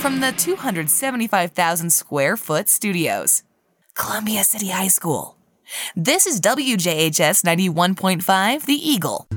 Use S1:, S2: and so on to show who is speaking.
S1: from the 275,000 square foot studios. Columbia City High School. This is WJHS 91.5, The Eagle.